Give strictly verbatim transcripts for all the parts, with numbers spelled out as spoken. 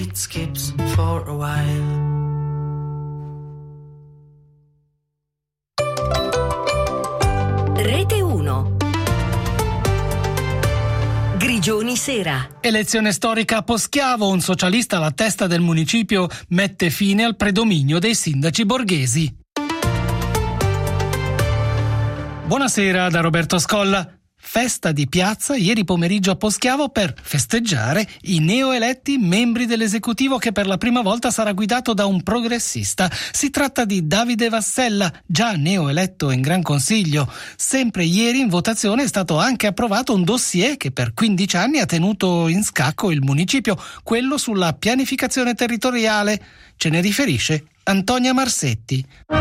it skips for a while. Rete uno. Grigioni Sera. Elezione storica a Poschiavo, un socialista alla testa del municipio mette fine al predominio dei sindaci borghesi. Buonasera da Roberto Scolla. Festa di piazza ieri pomeriggio a Poschiavo per festeggiare i neoeletti membri dell'esecutivo che per la prima volta sarà guidato da un progressista. Si tratta di Davide Vassella, già neoeletto in Gran Consiglio. Sempre ieri in votazione è stato anche approvato un dossier che per quindici anni ha tenuto in scacco il municipio, quello sulla pianificazione territoriale. Ce ne riferisce Antonia Marsetti.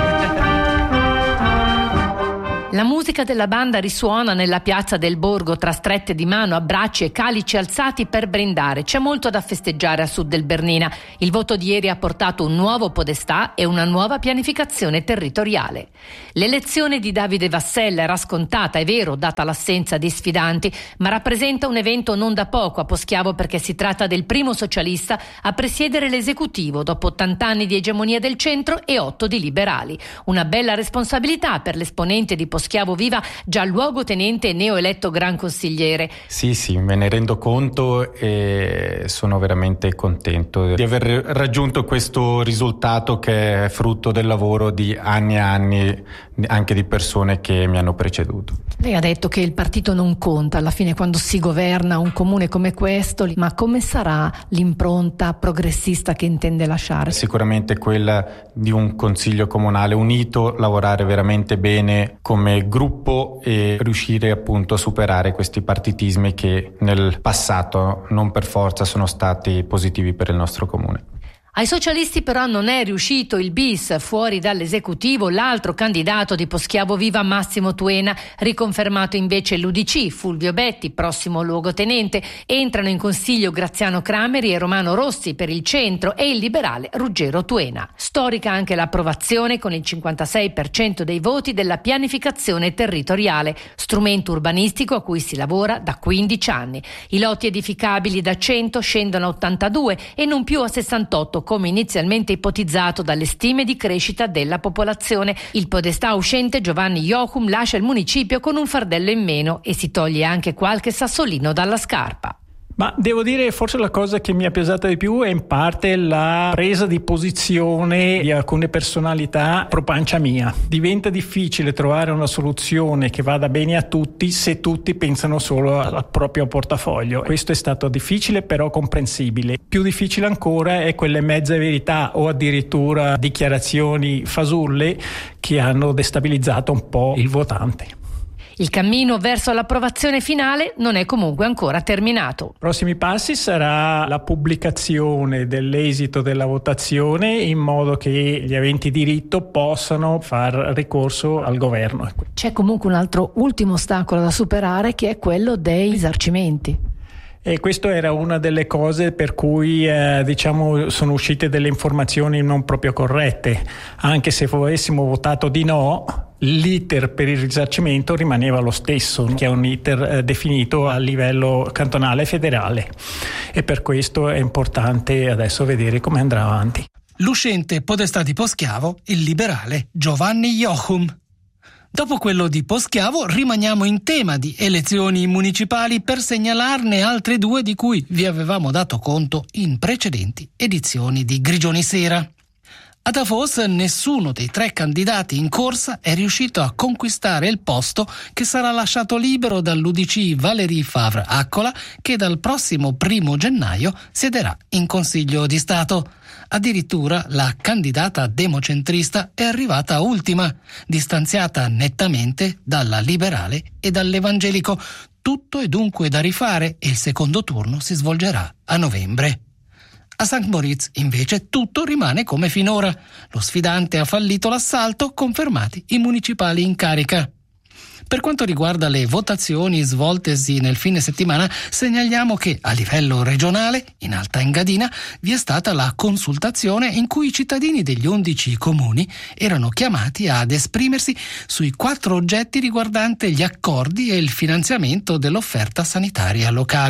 La musica della banda risuona nella piazza del borgo tra strette di mano, abbracci e calici alzati per brindare. C'è molto da festeggiare a sud del Bernina. Il voto di ieri ha portato un nuovo podestà e una nuova pianificazione territoriale. L'elezione di Davide Vassella era scontata, è vero, data l'assenza di sfidanti, ma rappresenta un evento non da poco a Poschiavo perché si tratta del primo socialista a presiedere l'esecutivo dopo ottanta anni di egemonia del centro e otto di liberali. Una bella responsabilità per l'esponente di Poschiavo Viva, già luogotenente e neoeletto gran consigliere. Sì, sì, me ne rendo conto e sono veramente contento di aver raggiunto questo risultato che è frutto del lavoro di anni e anni, anche di persone che mi hanno preceduto. Lei ha detto che il partito non conta alla fine quando si governa un comune come questo, ma come sarà l'impronta progressista che intende lasciare? Sicuramente quella di un consiglio comunale unito, lavorare veramente bene come gruppo e riuscire appunto a superare questi partitismi che nel passato non per forza sono stati positivi per il nostro comune. Ai socialisti però non è riuscito il bis. Fuori dall'esecutivo l'altro candidato di Poschiavo Viva, Massimo Tuena, riconfermato invece l'U D C, Fulvio Betti, prossimo luogotenente. Entrano in consiglio Graziano Crameri e Romano Rossi per il centro e il liberale Ruggero Tuena. Storica anche l'approvazione con il cinquantasei per cento dei voti della pianificazione territoriale, strumento urbanistico a cui si lavora da quindici anni. I lotti edificabili da cento scendono a ottantadue e non più a sessantotto come inizialmente ipotizzato dalle stime di crescita della popolazione. Il podestà uscente Giovanni Jochum lascia il municipio con un fardello in meno e si toglie anche qualche sassolino dalla scarpa. Ma devo dire forse la cosa che mi è pesata di più è in parte la presa di posizione di alcune personalità pro pancia mia. Diventa difficile trovare una soluzione che vada bene a tutti se tutti pensano solo al proprio portafoglio. Questo è stato difficile però comprensibile. Più difficile ancora è quelle mezze verità o addirittura dichiarazioni fasulle che hanno destabilizzato un po' il votante. Il cammino verso l'approvazione finale non è comunque ancora terminato. Prossimi passi sarà la pubblicazione dell'esito della votazione in modo che gli aventi diritto possano far ricorso al governo. C'è comunque un altro ultimo ostacolo da superare che è quello dei risarcimenti. E questo era una delle cose per cui eh, diciamo sono uscite delle informazioni non proprio corrette. Anche se avessimo votato di no, l'iter per il risarcimento rimaneva lo stesso, che è un iter eh, definito a livello cantonale e federale. E per questo è importante adesso vedere come andrà avanti. L'uscente podestà di Poschiavo, il liberale Giovanni Jochum. Dopo quello di Poschiavo rimaniamo in tema di elezioni municipali per segnalarne altre due di cui vi avevamo dato conto in precedenti edizioni di Grigioni Sera. A Davos nessuno dei tre candidati in corsa è riuscito a conquistare il posto che sarà lasciato libero dall'U D C Valérie Favre-Accola, che dal prossimo primo gennaio siederà in Consiglio di Stato. Addirittura la candidata democentrista è arrivata ultima, distanziata nettamente dalla liberale e dall'evangelico. Tutto è dunque da rifare e il secondo turno si svolgerà a novembre. A Sankt Moritz, invece, tutto rimane come finora. Lo sfidante ha fallito l'assalto, confermati i municipali in carica. Per quanto riguarda le votazioni svoltesi nel fine settimana, segnaliamo che a livello regionale, in Alta Engadina, vi è stata la consultazione in cui i cittadini degli undici comuni erano chiamati ad esprimersi sui quattro oggetti riguardanti gli accordi e il finanziamento dell'offerta sanitaria locale.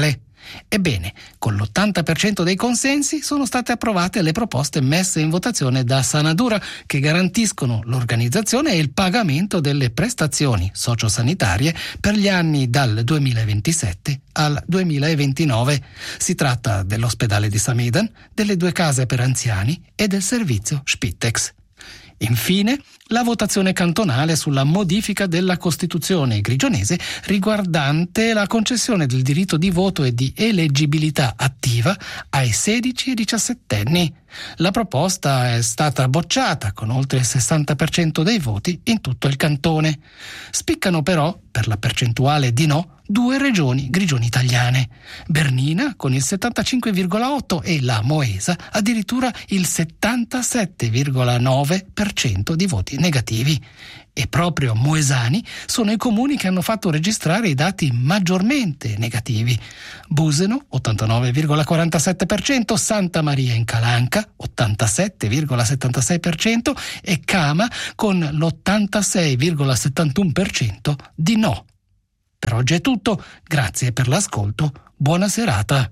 Ebbene, con l'ottanta per cento dei consensi sono state approvate le proposte messe in votazione da Sanadura, che garantiscono l'organizzazione e il pagamento delle prestazioni sociosanitarie per gli anni dal duemilaventisette al duemilaventinove. Si tratta dell'ospedale di Samedan, delle due case per anziani e del servizio Spitex. Infine, la votazione cantonale sulla modifica della Costituzione grigionese riguardante la concessione del diritto di voto e di eleggibilità attiva ai sedici e diciassettenni. La proposta è stata bocciata con oltre il sessanta per cento dei voti in tutto il cantone. Spiccano però, per la percentuale di no, due regioni grigioni italiane: Bernina con il settantacinque virgola otto e la Moesa addirittura il settantasette virgola nove per cento di voti negativi. E proprio moesani sono i comuni che hanno fatto registrare i dati maggiormente negativi. Buseno ottantanove virgola quarantasette per cento, Santa Maria in Calanca ottantasette virgola settantasei per cento e Cama con l'ottantasei virgola settantuno per cento di no. Per oggi è tutto, grazie per l'ascolto, buona serata.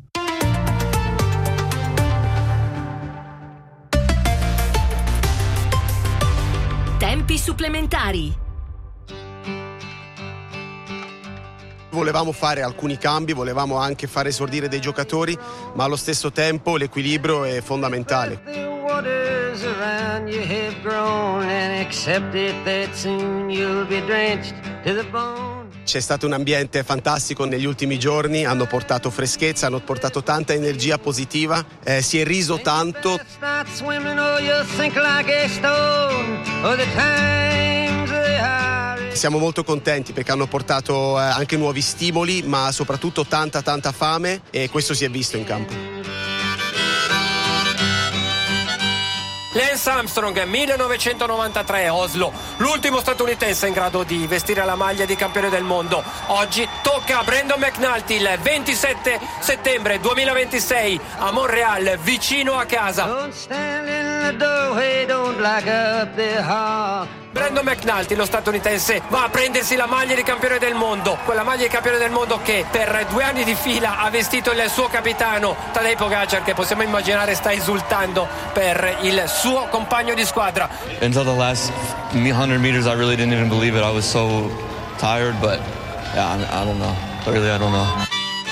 Tempi supplementari. Volevamo fare alcuni cambi, volevamo anche fare esordire dei giocatori, ma allo stesso tempo l'equilibrio è fondamentale. C'è stato un ambiente fantastico negli ultimi giorni, hanno portato freschezza, hanno portato tanta energia positiva, eh, si è riso tanto. Siamo molto contenti perché hanno portato eh, anche nuovi stimoli, ma soprattutto tanta tanta fame, e questo si è visto in campo. Lance Armstrong, millenovecentonovantatré, Oslo, l'ultimo statunitense in grado di vestire la maglia di campione del mondo. Oggi tocca a Brandon McNulty il ventisette settembre duemilaventisei a Montreal, vicino a casa. Brandon McNulty, lo statunitense, va a prendersi la maglia di campione del mondo, quella maglia di campione del mondo che per due anni di fila ha vestito il suo capitano Tadej Pogačar, che possiamo immaginare sta esultando per il suo compagno di squadra. Until the last hundred meters I really didn't even believe it. I was so tired, but yeah, I, I don't know. Really, I don't know.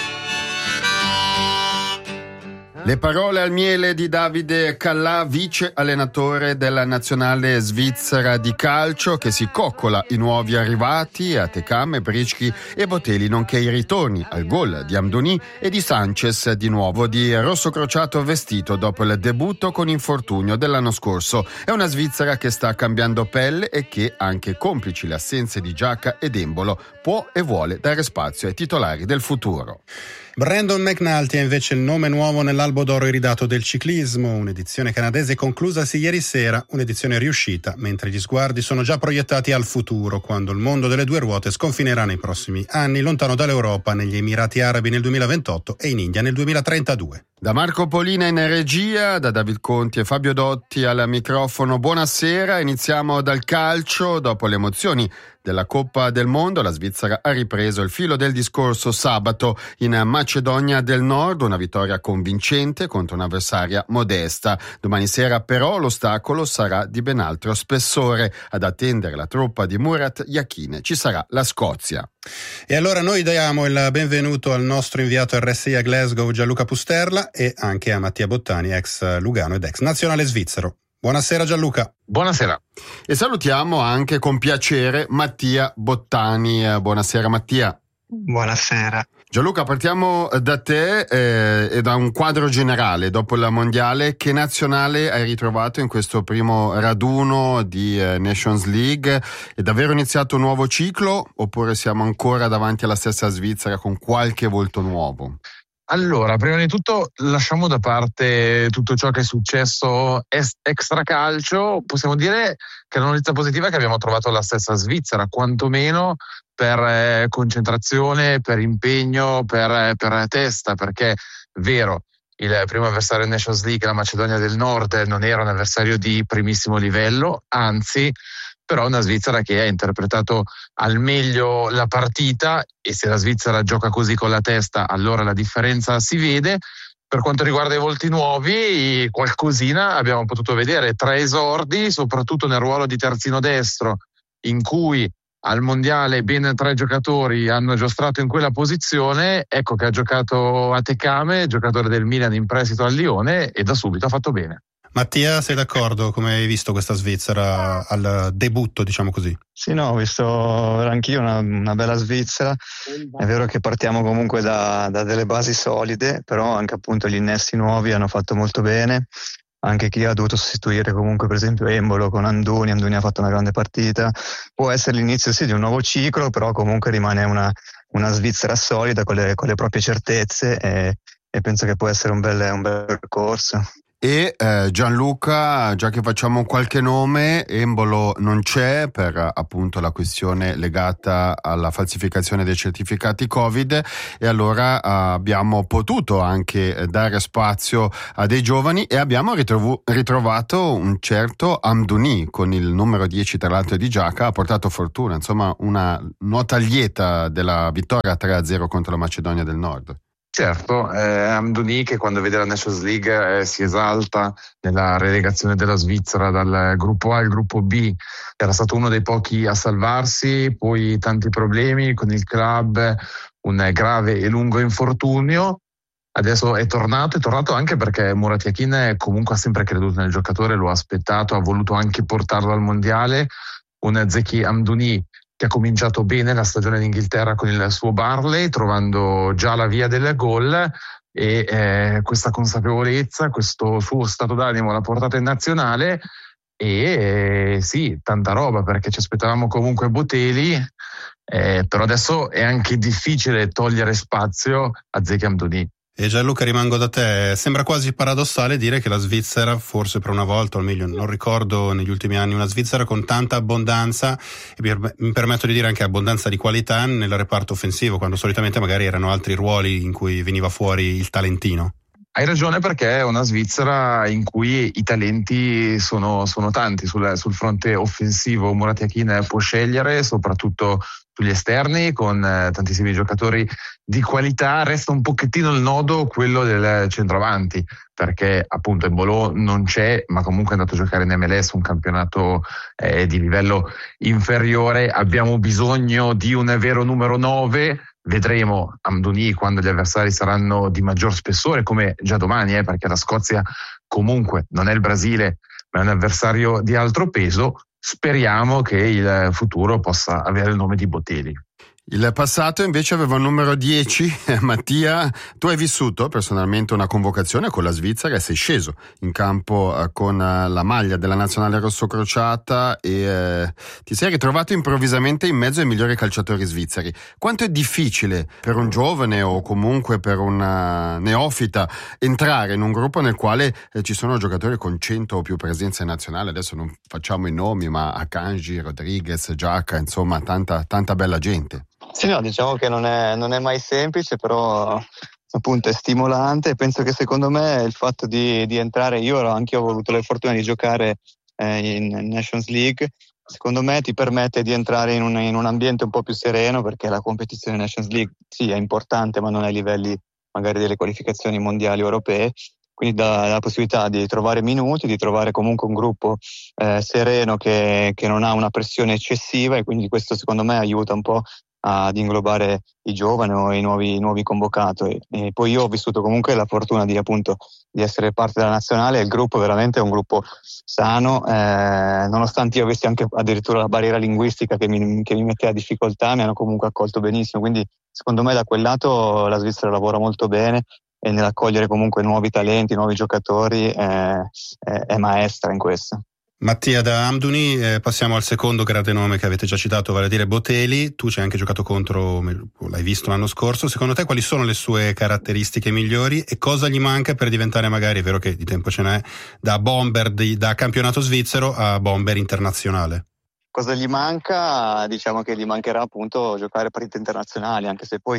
Le parole al miele di Davide Callà, vice allenatore della nazionale svizzera di calcio, che si coccola i nuovi arrivati a Tecam, Bricchi e Botelli, nonché i ritorni al gol di Amdouni e di Sanchez, di nuovo di rossocrociato vestito dopo il debutto con infortunio dell'anno scorso. È una Svizzera che sta cambiando pelle e che, anche complici le assenze di Giacca ed Embolo, può e vuole dare spazio ai titolari del futuro. Brandon McNulty è invece il nome nuovo nell'Albo d'Oro iridato del ciclismo, un'edizione canadese conclusasi ieri sera, un'edizione riuscita, mentre gli sguardi sono già proiettati al futuro, quando il mondo delle due ruote sconfinerà nei prossimi anni, lontano dall'Europa, negli Emirati Arabi nel duemilaventotto e in India nel duemilatrentadue. Da Marco Polina in regia, da David Conti e Fabio Dotti al microfono, buonasera. Iniziamo dal calcio. Dopo le emozioni della Coppa del Mondo, la Svizzera ha ripreso il filo del discorso sabato in Macedonia del Nord, una vittoria convincente contro un'avversaria modesta. Domani sera però l'ostacolo sarà di ben altro spessore. Ad attendere la truppa di Murat Yakin ci sarà la Scozia. E allora noi diamo il benvenuto al nostro inviato R S I a Glasgow Gianluca Pusterla e anche a Mattia Bottani, ex Lugano ed ex nazionale svizzero. Buonasera Gianluca. Buonasera. E salutiamo anche con piacere Mattia Bottani. Buonasera Mattia. Buonasera. Gianluca, partiamo da te eh, e da un quadro generale. Dopo la mondiale, che nazionale hai ritrovato in questo primo raduno di eh, Nations League? È davvero iniziato un nuovo ciclo oppure siamo ancora davanti alla stessa Svizzera con qualche volto nuovo? Allora, prima di tutto lasciamo da parte tutto ciò che è successo est- extracalcio. Possiamo dire che la notizia positiva è che abbiamo trovato la stessa Svizzera, quantomeno per eh, concentrazione, per impegno, per, eh, per testa, perché è vero, il primo avversario in Nations League, la Macedonia del Nord, non era un avversario di primissimo livello, anzi però una Svizzera che ha interpretato al meglio la partita, e se la Svizzera gioca così con la testa allora la differenza si vede. Per quanto riguarda i volti nuovi, qualcosina abbiamo potuto vedere, tre esordi, soprattutto nel ruolo di terzino destro, in cui al mondiale ben tre giocatori hanno giostrato in quella posizione. Ecco che ha giocato Atekame, giocatore del Milan in prestito al Lione, e da subito ha fatto bene. Mattia, sei d'accordo? Come hai visto questa Svizzera al debutto, diciamo così? Sì, no, ho visto anch'io una, una bella Svizzera. È vero che partiamo comunque da, da delle basi solide, però anche appunto gli innesti nuovi hanno fatto molto bene. Anche chi ha dovuto sostituire comunque per esempio Embolo con Anduni, Anduni ha fatto una grande partita. Può essere l'inizio sì di un nuovo ciclo, però comunque rimane una, una Svizzera solida con le, con le proprie certezze, e, e penso che può essere un bel, un bel percorso. E eh, Gianluca, già che facciamo qualche nome, Embolo non c'è per appunto la questione legata alla falsificazione dei certificati Covid, e allora eh, abbiamo potuto anche dare spazio a dei giovani, e abbiamo ritrovo- ritrovato un certo Amdouni con il numero dieci tra l'altro di giacca. Ha portato fortuna, insomma una nota lieta della vittoria tre a zero contro la Macedonia del Nord. Certo, eh, Amdouni, che quando vede la Nations League eh, si esalta nella relegazione della Svizzera dal gruppo A al gruppo B, era stato uno dei pochi a salvarsi, poi tanti problemi con il club, un grave e lungo infortunio. Adesso è tornato, è tornato anche perché Murat Yakin comunque ha sempre creduto nel giocatore, lo ha aspettato, ha voluto anche portarlo al mondiale. Un Zeki Amdouni che ha cominciato bene la stagione in Inghilterra con il suo Barley, trovando già la via del gol, e eh, questa consapevolezza, questo suo stato d'animo l'ha portato in nazionale. E eh, sì, tanta roba, perché ci aspettavamo comunque Botelli, eh, però adesso è anche difficile togliere spazio a Zeki Amdouni. E Gianluca, rimango da te. Sembra quasi paradossale dire che la Svizzera, forse per una volta, o almeno non ricordo negli ultimi anni una Svizzera con tanta abbondanza, e mi permetto di dire anche abbondanza di qualità nel reparto offensivo, quando solitamente magari erano altri ruoli in cui veniva fuori il talentino. Hai ragione, perché è una Svizzera in cui i talenti sono, sono tanti sul, sul fronte offensivo. Murat Yakin può scegliere, soprattutto sugli esterni, con eh, tantissimi giocatori di qualità. Resta un pochettino il nodo quello del centroavanti, perché appunto Embolo non c'è, ma comunque è andato a giocare in M L S, un campionato eh, di livello inferiore. Abbiamo bisogno di un vero numero nove. Vedremo Amdouni quando gli avversari saranno di maggior spessore, come già domani, eh, perché la Scozia comunque non è il Brasile, ma è un avversario di altro peso. Speriamo che il futuro possa avere il nome di Botelli. Il passato invece aveva il numero dieci. Mattia, tu hai vissuto personalmente una convocazione con la Svizzera e sei sceso in campo eh, con eh, la maglia della nazionale rossocrociata, e eh, ti sei ritrovato improvvisamente in mezzo ai migliori calciatori svizzeri. Quanto è difficile per un giovane o comunque per un uh, neofita entrare in un gruppo nel quale eh, ci sono giocatori con cento o più presenze nazionali? Adesso non facciamo i nomi, ma Akanji, Rodriguez, Giacca, insomma tanta, tanta bella gente. Sì, no, diciamo che non è, non è mai semplice, però appunto è stimolante. Penso che secondo me il fatto di, di entrare, io anche ho avuto la fortuna di giocare eh, in Nations League, secondo me ti permette di entrare in un, in un ambiente un po' più sereno, perché la competizione Nations League sì è importante, ma non ai livelli magari delle qualificazioni mondiali europee. Quindi dà la possibilità di trovare minuti, di trovare comunque un gruppo eh, sereno che, che non ha una pressione eccessiva, e quindi questo secondo me aiuta un po' ad inglobare i giovani o i nuovi, nuovi convocati. E, e poi io ho vissuto comunque la fortuna di appunto di essere parte della nazionale, e il gruppo veramente è un gruppo sano, eh, nonostante io avessi anche addirittura la barriera linguistica che mi, che mi metteva difficoltà, mi hanno comunque accolto benissimo. Quindi secondo me da quel lato la Svizzera lavora molto bene, e nell'accogliere comunque nuovi talenti, nuovi giocatori eh, è, è maestra in questo. Mattia, da Amdouni eh, passiamo al secondo grande nome che avete già citato, vale a dire Botelli. Tu ci hai anche giocato contro, l'hai visto l'anno scorso. Secondo te quali sono le sue caratteristiche migliori e cosa gli manca per diventare, magari, è vero che di tempo ce n'è, da bomber di, da campionato svizzero a bomber internazionale? Cosa gli manca? Diciamo che gli mancherà appunto giocare partite internazionali, anche se poi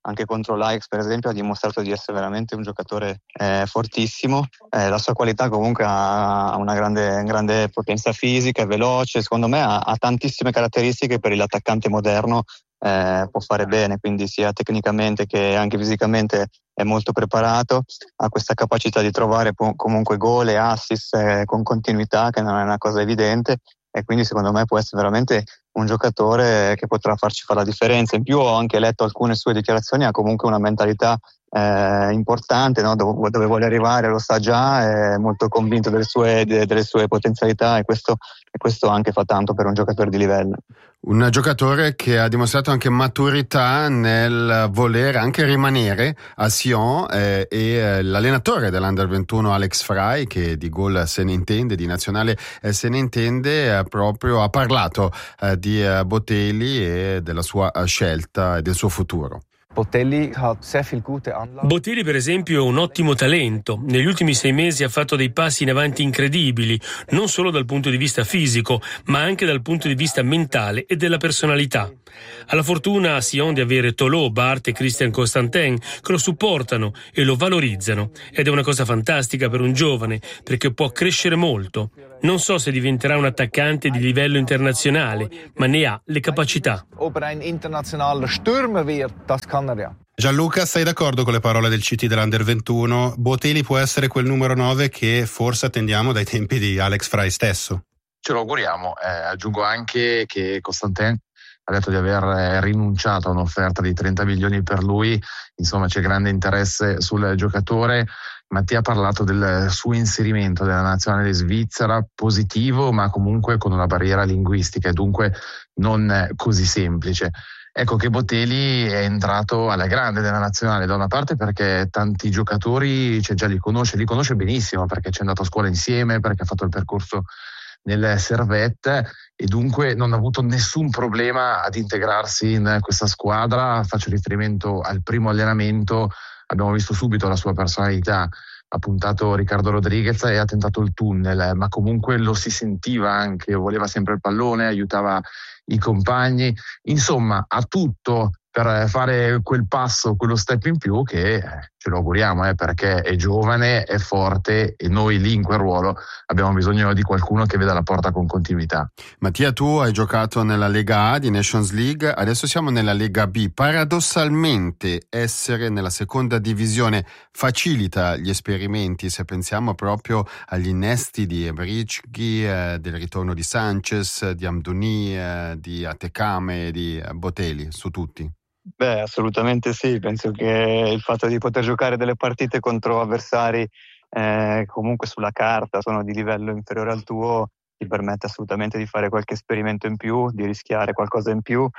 anche contro l'Ajax per esempio ha dimostrato di essere veramente un giocatore eh, fortissimo, eh, la sua qualità comunque ha una grande, grande potenza fisica, è veloce, secondo me ha, ha tantissime caratteristiche per l'attaccante moderno, eh, può fare bene, quindi sia tecnicamente che anche fisicamente è molto preparato, ha questa capacità di trovare po- comunque gol e assist eh, con continuità, che non è una cosa evidente, e quindi secondo me può essere veramente un giocatore che potrà farci fare la differenza. In più ho anche letto alcune sue dichiarazioni, ha comunque una mentalità eh, importante, no? dove, dove vuole arrivare lo sa già, è molto convinto delle sue, de, delle sue potenzialità e questo, e questo anche fa tanto per un giocatore di livello. Un giocatore che ha dimostrato anche maturità nel voler anche rimanere a Sion eh, e eh, l'allenatore dell'Under ventuno Alex Frei, che di gol se ne intende, di nazionale eh, se ne intende, eh, proprio ha parlato eh, di eh, Botelli e della sua eh, scelta e del suo futuro. Botelli per esempio è un ottimo talento, negli ultimi sei mesi ha fatto dei passi in avanti incredibili, non solo dal punto di vista fisico ma anche dal punto di vista mentale e della personalità. Ha la fortuna a Sion di avere Tolo, Bart e Christian Constantin che lo supportano e lo valorizzano ed è una cosa fantastica per un giovane perché può crescere molto. Non so se diventerà un attaccante di livello internazionale, ma ne ha le capacità. Gianluca, sei d'accordo con le parole del C T dell'Under ventuno? Botelli può essere quel numero nove che forse attendiamo dai tempi di Alex Frei stesso? Ce lo auguriamo. Eh, aggiungo anche che Constantin ha detto di aver rinunciato a un'offerta di trenta milioni per lui, insomma c'è grande interesse sul giocatore. Mattia ha parlato del suo inserimento della nazionale svizzera, positivo ma comunque con una barriera linguistica e dunque non così semplice. Ecco che Botelli è entrato alla grande della nazionale, da una parte perché tanti giocatori cioè, già li conosce, li conosce benissimo perché ci è andato a scuola insieme, perché ha fatto il percorso nel Servette e dunque non ha avuto nessun problema ad integrarsi in questa squadra. Faccio riferimento al primo allenamento, abbiamo visto subito la sua personalità, ha puntato Ricardo Rodriguez e ha tentato il tunnel, ma comunque lo si sentiva anche, voleva sempre il pallone, aiutava i compagni, insomma ha tutto per fare quel passo, quello step in più che eh, ce lo auguriamo eh, perché è giovane, è forte e noi lì in quel ruolo abbiamo bisogno di qualcuno che veda la porta con continuità. Mattia, tu hai giocato nella Lega A di Nations League, adesso siamo nella Lega B. Paradossalmente essere nella seconda divisione facilita gli esperimenti, se pensiamo proprio agli innesti di Bricchi, eh, del ritorno di Sanchez, di Amdouni, eh, di Atekame, di eh, Botelli, su tutti. Beh, assolutamente sì, penso che il fatto di poter giocare delle partite contro avversari eh, comunque sulla carta sono di livello inferiore al tuo ti permette assolutamente di fare qualche esperimento in più, di rischiare qualcosa in più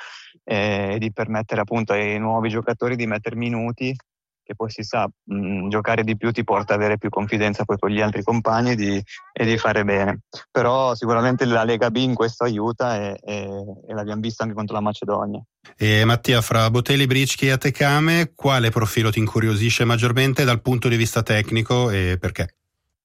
e di permettere appunto ai nuovi giocatori di mettere minuti che poi si sa, mh, giocare di più ti porta ad avere più confidenza poi con gli altri compagni di, e di fare bene. Però sicuramente la Lega B in questo aiuta e, e, e l'abbiamo visto anche contro la Macedonia. E Mattia, fra Botelli, Bricchi e Atekame, quale profilo ti incuriosisce maggiormente dal punto di vista tecnico e perché?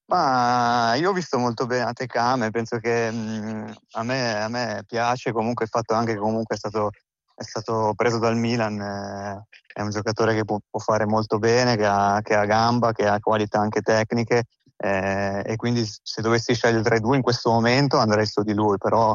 Ma io ho visto molto bene Atekame, penso che mh, a, me, a me piace comunque il fatto anche che comunque è stato è stato preso dal Milan, eh, è un giocatore che può, può fare molto bene, che ha, che ha gamba, che ha qualità anche tecniche eh, e quindi se dovessi scegliere tra i due in questo momento andrei su di lui, però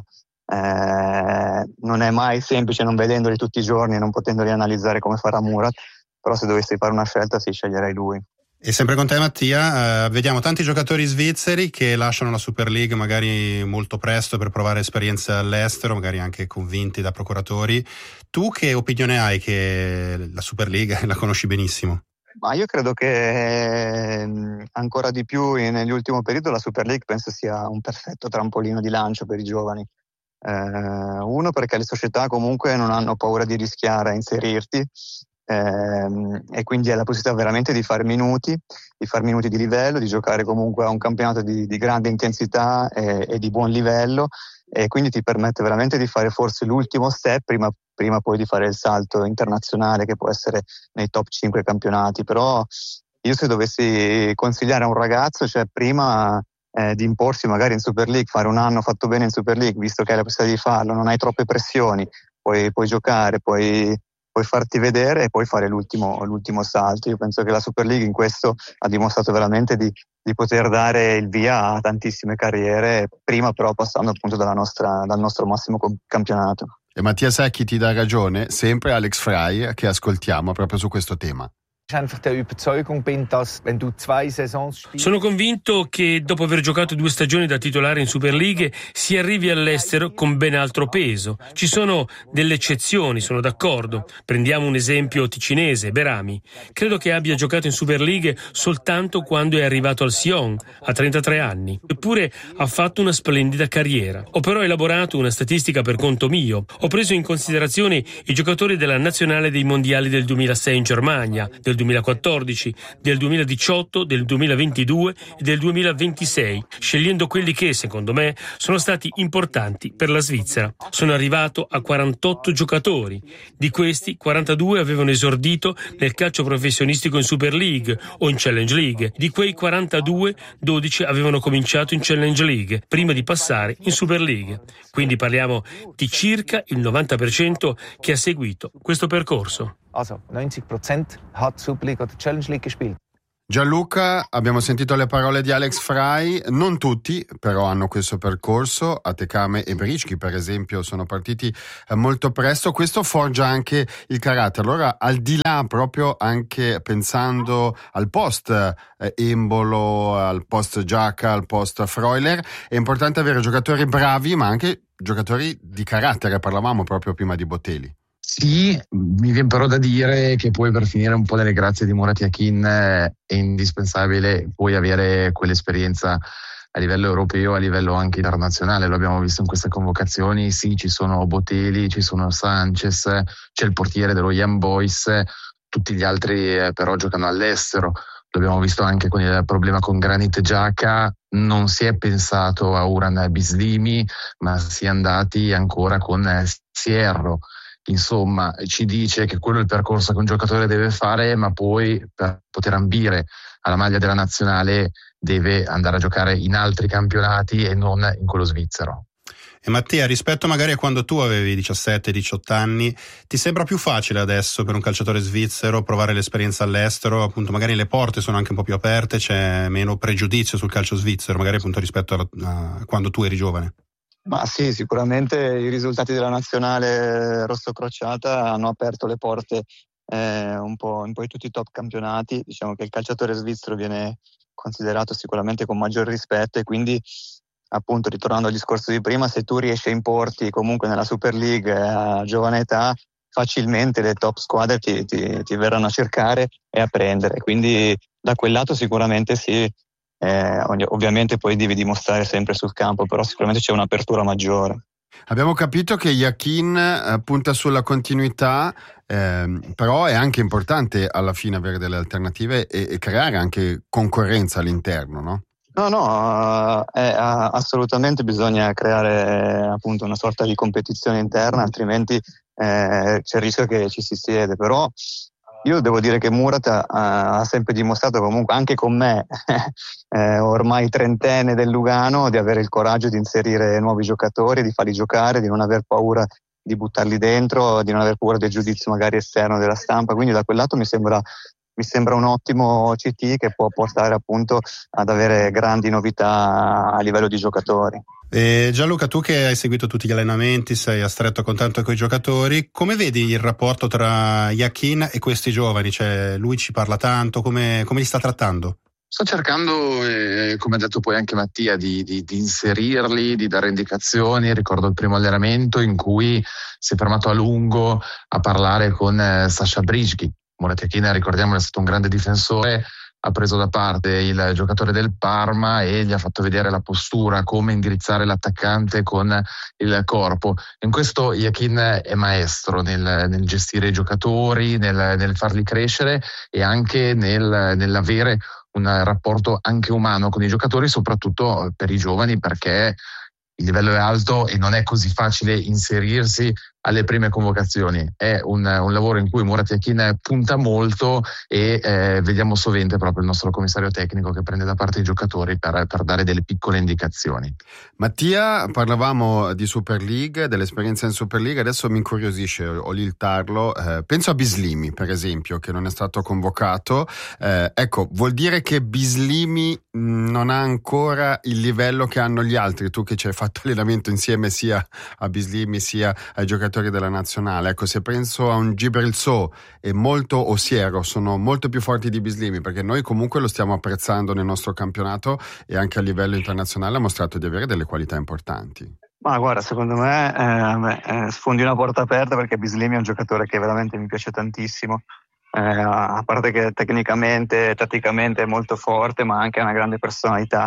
eh, non è mai semplice non vedendoli tutti i giorni e non potendoli analizzare come farà Murat, però se dovessi fare una scelta sì, sceglierei lui. E sempre con te Mattia, eh, vediamo tanti giocatori svizzeri che lasciano la Super League magari molto presto per provare esperienze all'estero, magari anche convinti da procuratori. Tu che opinione hai che la Super League la conosci benissimo? Ma io credo che eh, ancora di più nell'ultimo periodo la Super League penso sia un perfetto trampolino di lancio per i giovani. Eh, uno perché le società comunque non hanno paura di rischiare a inserirti. Ehm, e quindi hai la possibilità veramente di fare minuti, di fare minuti di livello, di giocare comunque a un campionato di, di grande intensità e, e di buon livello e quindi ti permette veramente di fare forse l'ultimo step prima, prima poi di fare il salto internazionale che può essere nei top cinque campionati. Però io se dovessi consigliare a un ragazzo, cioè prima eh, di imporsi magari in Super League, fare un anno fatto bene in Super League, visto che hai la possibilità di farlo, non hai troppe pressioni, puoi, puoi giocare, puoi poi farti vedere e poi fare l'ultimo, l'ultimo salto. Io penso che la Super League in questo ha dimostrato veramente di, di poter dare il via a tantissime carriere, prima però passando appunto dalla nostra, dal nostro massimo campionato. E Mattia Secchi ti dà ragione, sempre Alex Frei, che ascoltiamo proprio su questo tema. Sono convinto che dopo aver giocato due stagioni da titolare in Super League si arrivi all'estero con ben altro peso. Ci sono delle eccezioni, sono d'accordo. Prendiamo un esempio ticinese, Berami. Credo che abbia giocato in Super League soltanto quando è arrivato al Sion, a trentatré anni. Eppure ha fatto una splendida carriera. Ho però elaborato una statistica per conto mio. Ho preso in considerazione i giocatori della nazionale dei mondiali del duemilasei in Germania, del duemilaquattordici, del duemiladiciotto, del duemilaventidue e del duemilaventisei, scegliendo quelli che, secondo me, sono stati importanti per la Svizzera. Sono arrivato a quarantotto giocatori. Di questi, quarantadue avevano esordito nel calcio professionistico in Super League o in Challenge League. Di quei quarantadue, dodici avevano cominciato in Challenge League, prima di passare in Super League. Quindi parliamo di circa il novanta per cento che ha seguito questo percorso. Also neunzig Prozent hat Super League oder Challenge League gespielt. Gianluca, abbiamo sentito le parole di Alex Frei, non tutti però hanno questo percorso, Atekame e Bricchi per esempio sono partiti molto presto, questo forgia anche il carattere. Allora al di là proprio anche pensando al post eh, Embolo, al post Giacca, al post Freuler, è importante avere giocatori bravi ma anche giocatori di carattere, parlavamo proprio prima di Botelli. Sì, mi viene però da dire che poi per finire un po' nelle grazie di Murat Yakin è indispensabile poi avere quell'esperienza a livello europeo, a livello anche internazionale. Lo abbiamo visto in queste convocazioni, sì, ci sono Botelli, ci sono Sanchez, c'è il portiere dello Young Boys, tutti gli altri eh, però giocano all'estero. L'abbiamo visto anche con il problema con Granit Xhaka, non si è pensato a Uran Bislimi, ma si è andati ancora con eh, Sierro. Insomma, ci dice che quello è il percorso che un giocatore deve fare, ma poi per poter ambire alla maglia della nazionale deve andare a giocare in altri campionati e non in quello svizzero. E Mattia, rispetto magari a quando tu avevi diciassette diciotto anni, ti sembra più facile adesso per un calciatore svizzero provare l'esperienza all'estero? Appunto, magari le porte sono anche un po' più aperte, c'è meno pregiudizio sul calcio svizzero, magari appunto rispetto a, a quando tu eri giovane? Ma sì, sicuramente i risultati della nazionale rosso-crociata hanno aperto le porte eh, un po' in poi tutti i top campionati. Diciamo che il calciatore svizzero viene considerato sicuramente con maggior rispetto e quindi, appunto, ritornando al discorso di prima, se tu riesci a importi comunque nella Super League a giovane età, facilmente le top squadre ti, ti, ti verranno a cercare e a prendere. Quindi da quel lato sicuramente sì. Eh, ovviamente poi devi dimostrare sempre sul campo, però sicuramente c'è un'apertura maggiore. Abbiamo capito che Yakin eh, punta sulla continuità, eh, però è anche importante alla fine avere delle alternative e, e creare anche concorrenza all'interno, no? No, no, eh, assolutamente bisogna creare appunto una sorta di competizione interna, altrimenti eh, c'è il rischio che ci si siede, però io devo dire che Murat ha, ha sempre dimostrato comunque, anche con me, eh, ormai trentenne del Lugano, di avere il coraggio di inserire nuovi giocatori, di farli giocare, di non aver paura di buttarli dentro, di non aver paura del giudizio magari esterno della stampa. Quindi da quel lato mi sembra, mi sembra un ottimo C T che può portare appunto ad avere grandi novità a livello di giocatori. E Gianluca, tu che hai seguito tutti gli allenamenti, sei a stretto contatto con i giocatori, come vedi il rapporto tra Yakin e questi giovani? Cioè, lui ci parla tanto, come, come li sta trattando? Sto cercando, eh, come ha detto poi anche Mattia, di, di, di inserirli, di dare indicazioni. Ricordo il primo allenamento in cui si è fermato a lungo a parlare con eh, Sasha Bricchi. Murat Yakin, ricordiamo, è stato un grande difensore, ha preso da parte il giocatore del Parma e gli ha fatto vedere la postura, come indirizzare l'attaccante con il corpo. In questo Yakin è maestro nel, nel gestire i giocatori, nel, nel farli crescere e anche nel, nell'avere un rapporto anche umano con i giocatori, soprattutto per i giovani, perché il livello è alto e non è così facile inserirsi alle prime convocazioni. È un, un lavoro in cui Murat Yakin punta molto e eh, vediamo sovente proprio il nostro commissario tecnico che prende da parte i giocatori per, per dare delle piccole indicazioni. Mattia, parlavamo di Super League, dell'esperienza in Super League, adesso mi incuriosisce Olil Tarlo, eh, penso a Bislimi per esempio che non è stato convocato, eh, ecco, vuol dire che Bislimi non ha ancora il livello che hanno gli altri, tu che ci hai fatto allenamento insieme sia a Bislimi sia ai giocatori della nazionale. Ecco, se penso a un Gibril So e molto Osiero, sono molto più forti di Bislimi, perché noi comunque lo stiamo apprezzando nel nostro campionato e anche a livello internazionale ha mostrato di avere delle qualità importanti. Ma guarda, secondo me eh, eh, sfondi una porta aperta, perché Bislimi è un giocatore che veramente mi piace tantissimo, eh, a parte che tecnicamente, tatticamente è molto forte, ma anche ha una grande personalità.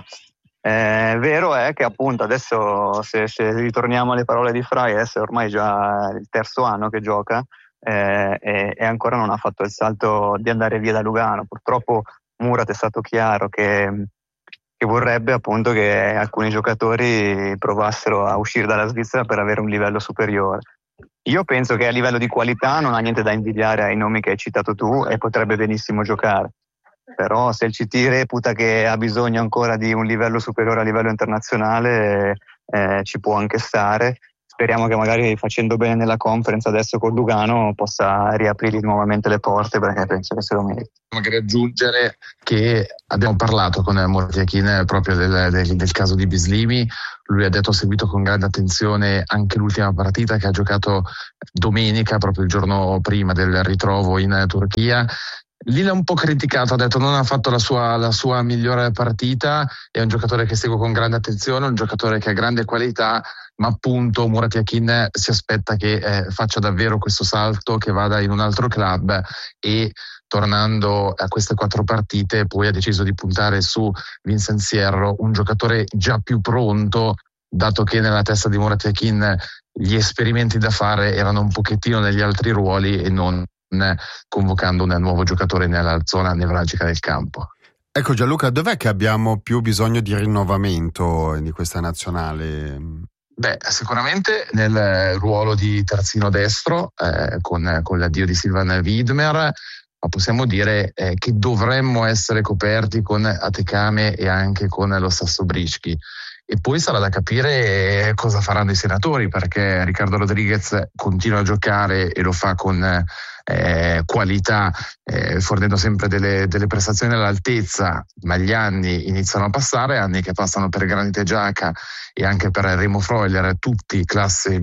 Eh, vero è che appunto adesso, se, se ritorniamo alle parole di Frey, adesso è ormai già il terzo anno che gioca eh, e, e ancora non ha fatto il salto di andare via da Lugano. Purtroppo Murat è stato chiaro che, che vorrebbe appunto che alcuni giocatori provassero a uscire dalla Svizzera per avere un livello superiore. Io penso che a livello di qualità non ha niente da invidiare ai nomi che hai citato tu e potrebbe benissimo giocare. Però se il C T reputa che ha bisogno ancora di un livello superiore a livello internazionale, eh, ci può anche stare. Speriamo che magari facendo bene nella conference adesso con Lugano possa riaprirgli nuovamente le porte, perché penso che se lo meriti. Magari aggiungere che abbiamo parlato con Murat Yakin proprio del, del, del caso di Bislimi. Lui ha detto ha seguito con grande attenzione anche l'ultima partita che ha giocato domenica, proprio il giorno prima del ritrovo in Turchia. Lì l'ha un po' criticato, ha detto non ha fatto la sua, la sua migliore partita, è un giocatore che seguo con grande attenzione, un giocatore che ha grande qualità, ma appunto Murat Yakin si aspetta che eh, faccia davvero questo salto, che vada in un altro club, e tornando a queste quattro partite poi ha deciso di puntare su Vincent Sierro, un giocatore già più pronto, dato che nella testa di Murat Yakin gli esperimenti da fare erano un pochettino negli altri ruoli e non convocando un nuovo giocatore nella zona nevralgica del campo. Ecco Gianluca, dov'è che abbiamo più bisogno di rinnovamento di questa nazionale? Beh, sicuramente nel ruolo di terzino destro, eh, con, con l'addio di Silvan Widmer, ma possiamo dire eh, che dovremmo essere coperti con Atekame e anche con lo stesso Brischi. E poi sarà da capire cosa faranno i senatori, perché Ricardo Rodriguez continua a giocare e lo fa con eh, qualità, eh, fornendo sempre delle, delle prestazioni all'altezza, ma gli anni iniziano a passare, anni che passano per Granit Xhaka e anche per Remo Freuler, tutti classe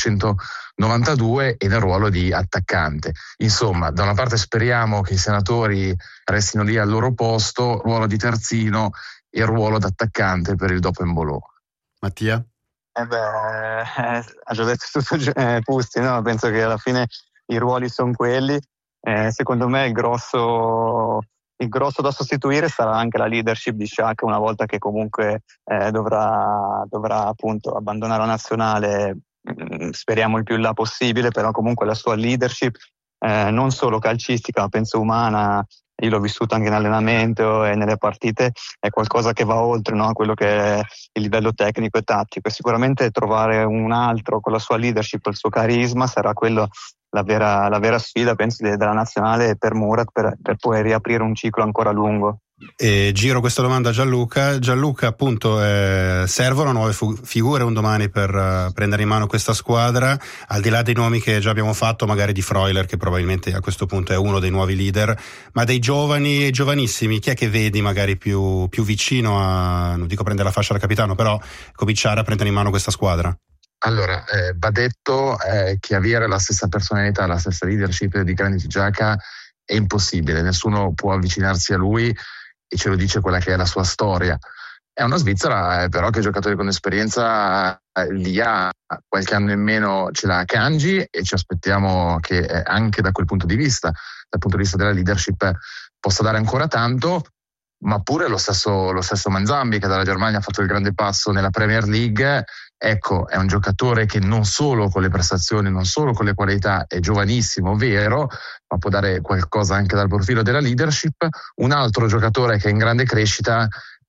millenovecentonovantadue, e nel ruolo di attaccante. Insomma, da una parte speriamo che i senatori restino lì al loro posto, ruolo di terzino e il ruolo d'attaccante per il dopo Embolo. Mattia? Eh beh, eh, ha già detto tutto eh, Pusti, no? Penso che alla fine i ruoli sono quelli. Eh, secondo me il grosso, il grosso da sostituire sarà anche la leadership di Xhaka, una volta che comunque eh, dovrà, dovrà appunto abbandonare la nazionale, mh, speriamo il più in là possibile, però comunque la sua leadership eh, non solo calcistica, ma penso umana, io l'ho vissuto anche in allenamento e nelle partite, è qualcosa che va oltre, no, quello che è il livello tecnico e tattico, e sicuramente trovare un altro con la sua leadership, il suo carisma, sarà quello la vera, la vera sfida, penso, della nazionale per Murat, per, per poi riaprire un ciclo ancora lungo. E giro questa domanda a Gianluca. Gianluca, appunto, eh, servono nuove fu- figure un domani per uh, prendere in mano questa squadra, al di là dei nomi che già abbiamo fatto, magari di Freuler, che probabilmente a questo punto è uno dei nuovi leader, ma dei giovani e giovanissimi, chi è che vedi magari più, più vicino a, non dico prendere la fascia da capitano, però cominciare a prendere in mano questa squadra? Allora, eh, va detto eh, che avere la stessa personalità, la stessa leadership di Granit Xhaka è impossibile, nessuno può avvicinarsi a lui, e ce lo dice quella che è la sua storia. È una Svizzera eh, però che giocatori con esperienza eh, li ha, qualche anno in meno ce l'ha Kanji, e ci aspettiamo che eh, anche da quel punto di vista, dal punto di vista della leadership, possa dare ancora tanto, ma pure lo stesso, lo stesso Manzambi, che dalla Germania ha fatto il grande passo nella Premier League. Ecco, è un giocatore che non solo con le prestazioni, non solo con le qualità, è giovanissimo, vero, ma può dare qualcosa anche dal profilo della leadership. Un altro giocatore che è in grande crescita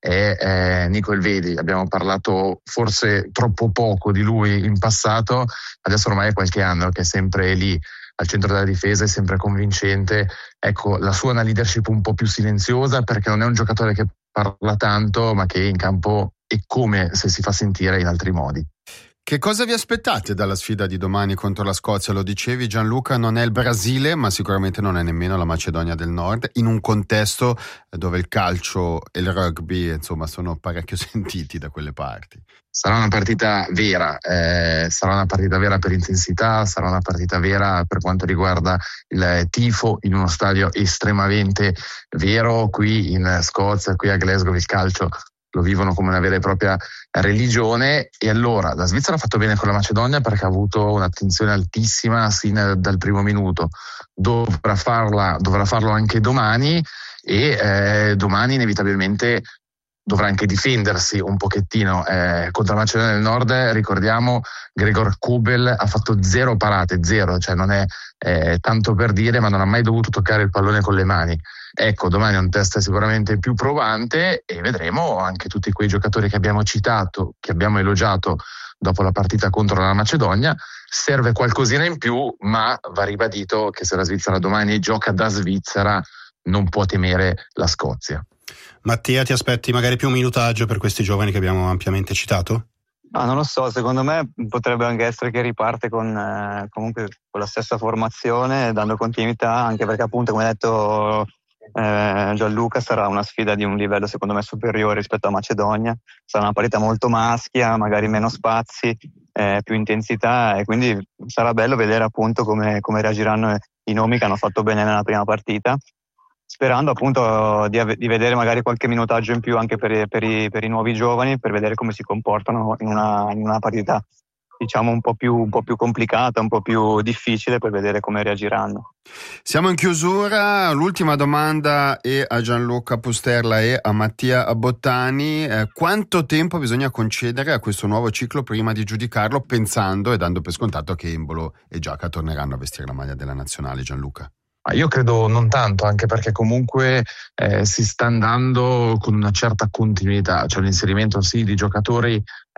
è eh, Nico Elvedi. Abbiamo parlato forse troppo poco di lui in passato, adesso ormai è qualche anno che è sempre lì al centro della difesa, è sempre convincente. Ecco, la sua è una leadership un po' più silenziosa, perché non è un giocatore che parla tanto, ma che in campo è come se si fa sentire in altri modi. Che cosa vi aspettate dalla sfida di domani contro la Scozia? Lo dicevi Gianluca, non è il Brasile, ma sicuramente non è nemmeno la Macedonia del Nord, in un contesto dove il calcio e il rugby, insomma, sono parecchio sentiti da quelle parti. Sarà una partita vera, eh, sarà una partita vera per intensità, sarà una partita vera per quanto riguarda il tifo in uno stadio estremamente vero. Qui in Scozia, qui a Glasgow, il calcio lo vivono come una vera e propria religione. E allora la Svizzera ha fatto bene con la Macedonia perché ha avuto un'attenzione altissima sin dal primo minuto. Dovrà farla, dovrà farlo anche domani e eh, domani inevitabilmente dovrà anche difendersi un pochettino. Eh, contro la Macedonia del Nord, ricordiamo, Gregor Kobel ha fatto zero parate, zero, cioè non è eh, tanto per dire, ma non ha mai dovuto toccare il pallone con le mani. Ecco, domani è un test sicuramente più provante e vedremo anche tutti quei giocatori che abbiamo citato, che abbiamo elogiato dopo la partita contro la Macedonia. Serve qualcosina in più, ma va ribadito che se la Svizzera domani gioca da Svizzera non può temere la Scozia. Mattia, ti aspetti magari più un minutaggio per questi giovani che abbiamo ampiamente citato? Ah, non lo so, secondo me potrebbe anche essere che riparte con eh, comunque con la stessa formazione, dando continuità, anche perché appunto, come ha detto eh, Gianluca, sarà una sfida di un livello secondo me superiore rispetto a Macedonia. Sarà una partita molto maschia, magari meno spazi, eh, più intensità, e quindi sarà bello vedere appunto come, come reagiranno i nomi che hanno fatto bene nella prima partita, sperando appunto di, ave- di vedere magari qualche minutaggio in più anche per, i, per, i, per i nuovi giovani, per vedere come si comportano in una, in una partita diciamo un po' più un po' più complicata, un po' più difficile, per vedere come reagiranno. Siamo in chiusura, l'ultima domanda è a Gianluca Pusterla e a Mattia Bottani. Eh, quanto tempo bisogna concedere a questo nuovo ciclo prima di giudicarlo, pensando e dando per scontato che Embolo e Giaca torneranno a vestire la maglia della nazionale? Gianluca? Io credo non tanto, anche perché comunque eh, si sta andando con una certa continuità, cioè l'inserimento sì di giocatori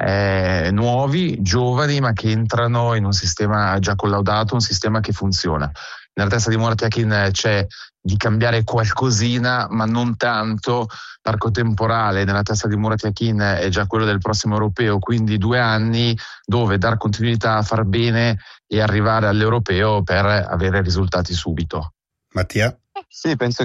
eh, nuovi, giovani, ma che entrano in un sistema già collaudato, un sistema che funziona. Nella testa di Murat Yakin c'è di cambiare qualcosina, ma non tanto. L'arco temporale nella testa di Murat Yakin è già quello del prossimo europeo, quindi due anni dove dar continuità, far bene e arrivare all'europeo per avere risultati subito. Mattia? Sì, penso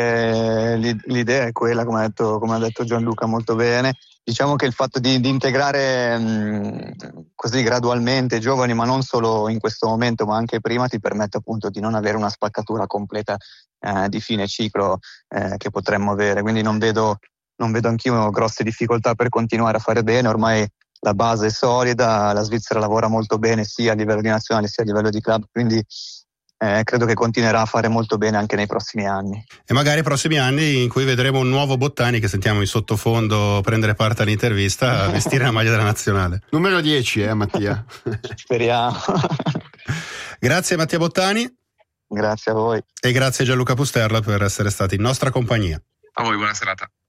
che l'idea è quella, come ha detto, come ha detto Gianluca molto bene. Diciamo che il fatto di, di integrare mh, così gradualmente i giovani, ma non solo in questo momento, ma anche prima, ti permette appunto di non avere una spaccatura completa eh, di fine ciclo eh, che potremmo avere. Quindi non vedo, non vedo anch'io grosse difficoltà per continuare a fare bene. Ormai la base è solida, la Svizzera lavora molto bene sia a livello di nazionale sia a livello di club, quindi Eh, credo che continuerà a fare molto bene anche nei prossimi anni. E magari prossimi anni in cui vedremo un nuovo Bottani che sentiamo in sottofondo prendere parte all'intervista a vestire la maglia della nazionale. Numero dieci, eh Mattia? Speriamo. Grazie Mattia Bottani. Grazie a voi. E grazie Gianluca Pusterla per essere stati in nostra compagnia. A voi, buona serata.